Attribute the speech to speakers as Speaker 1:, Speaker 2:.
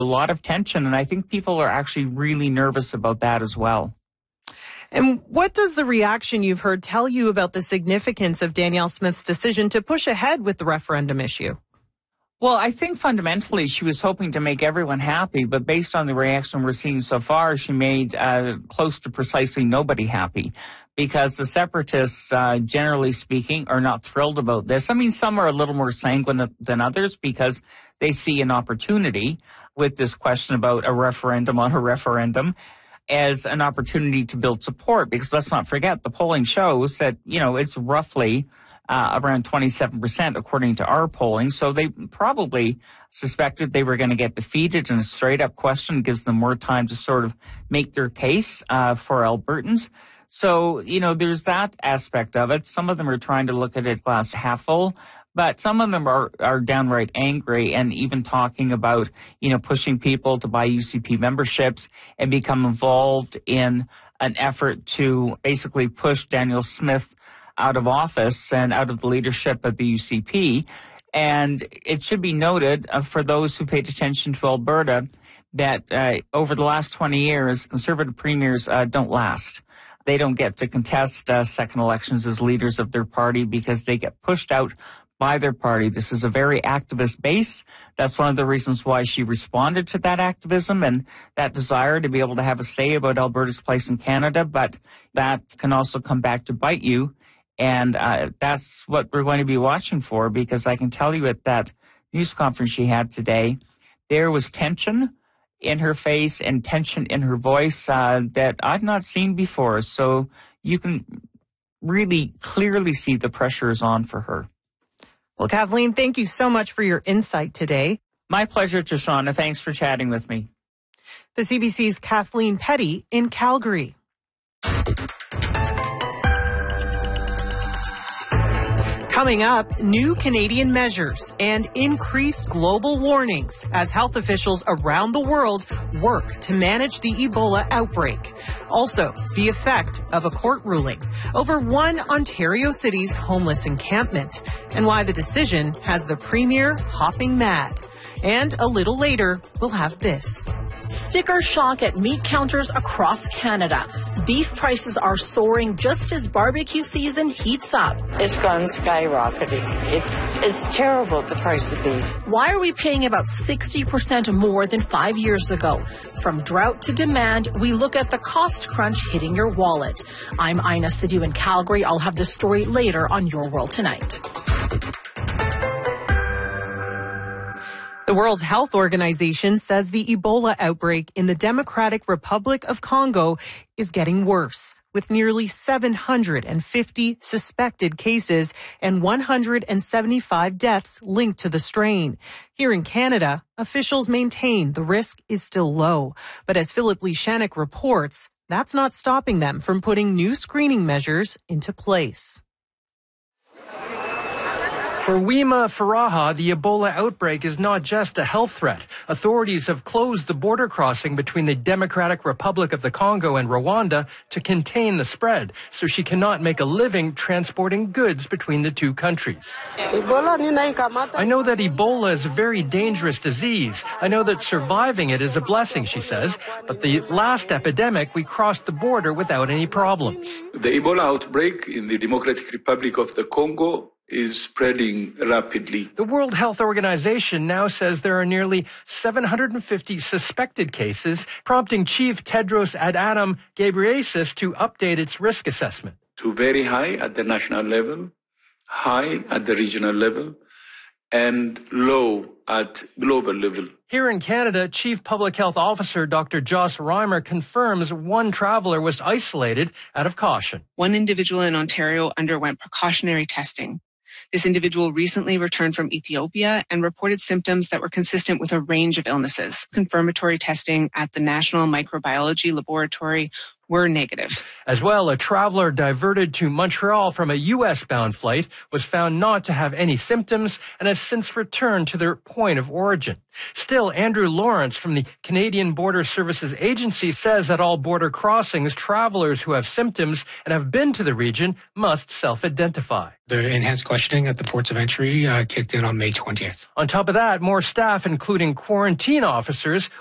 Speaker 1: a lot of tension, and I think people are actually really nervous about that as well.
Speaker 2: And what does the reaction you've heard tell you about the significance of Danielle Smith's decision to push ahead with the referendum issue?
Speaker 1: Well, I think fundamentally she was hoping to make everyone happy, but based on the reaction we're seeing so far, she made close to precisely nobody happy, because the separatists, generally speaking, are not thrilled about this. I mean, some are a little more sanguine than others because they see an opportunity with this question about a referendum on a referendum as an opportunity to build support, because let's not forget, the polling shows that, it's roughly around 27% according to our polling. So they probably suspected they were going to get defeated, and a straight up question gives them more time to sort of make their case for Albertans. So, there's that aspect of it. Some of them are trying to look at it glass half full, but some of them are downright angry and even talking about, pushing people to buy UCP memberships and become involved in an effort to basically push Danielle Smith out of office and out of the leadership of the UCP. And it should be noted for those who paid attention to Alberta that over the last 20 years, Conservative premiers don't last. They don't get to contest second elections as leaders of their party because they get pushed out by their party. This is a very activist base. That's one of the reasons why she responded to that activism and that desire to be able to have a say about Alberta's place in Canada. But that can also come back to bite you. And that's what we're going to be watching for, because I can tell you at that news conference she had today, there was tension in her face and tension in her voice that I've not seen before. So you can really clearly see the pressure is on for her.
Speaker 2: Well, Kathleen, thank you so much for your insight today.
Speaker 1: My pleasure, Tashana. Thanks for chatting with me.
Speaker 2: The CBC's Kathleen Petty in Calgary. Coming up, new Canadian measures and increased global warnings as health officials around the world work to manage the Ebola outbreak. Also, the effect of a court ruling over one Ontario city's homeless encampment and why the decision has the Premier hopping mad. And a little later, we'll have this.
Speaker 3: Sticker shock at meat counters across Canada. Beef prices are soaring just as barbecue season heats up.
Speaker 4: It's gone skyrocketing. It's terrible, the price of beef.
Speaker 3: Why are we paying about 60% more than 5 years ago? From drought to demand, we look at the cost crunch hitting your wallet. I'm Ina Sidhu in Calgary. I'll have the story later on Your World Tonight.
Speaker 2: The World Health Organization says the Ebola outbreak in the Democratic Republic of Congo is getting worse, with nearly 750 suspected cases and 175 deaths linked to the strain. Here in Canada, officials maintain the risk is still low. But as Philip Lishanek reports, that's not stopping them from putting new screening measures into place.
Speaker 5: For Wima Faraha, the Ebola outbreak is not just a health threat. Authorities have closed the border crossing between the Democratic Republic of the Congo and Rwanda to contain the spread, so she cannot make a living transporting goods between the two countries. I know that Ebola is a very dangerous disease. I know that surviving it is a blessing, she says, but the last epidemic, we crossed the border without any problems.
Speaker 6: The Ebola outbreak in the Democratic Republic of the Congo is spreading rapidly.
Speaker 5: The World Health Organization now says there are nearly 750 suspected cases, prompting Chief Tedros Adhanom Ghebreyesus to update its risk assessment.
Speaker 6: To very high at the national level, high at the regional level, and low at global level.
Speaker 5: Here in Canada, Chief Public Health Officer Dr. Joss Reimer confirms one traveler was isolated out of caution.
Speaker 7: One individual in Ontario underwent precautionary testing. This individual recently returned from Ethiopia and reported symptoms that were consistent with a range of illnesses. Confirmatory testing at the National Microbiology Laboratory were negative.
Speaker 5: As well, a traveler diverted to Montreal from a U.S.-bound flight was found not to have any symptoms and has since returned to their point of origin. Still, Andrew Lawrence from the Canadian Border Services Agency says at all border crossings, travelers who have symptoms and have been to the region must self-identify.
Speaker 8: The enhanced questioning at the ports of entry kicked in on May 20th.
Speaker 5: On top of that, more staff, including quarantine officers,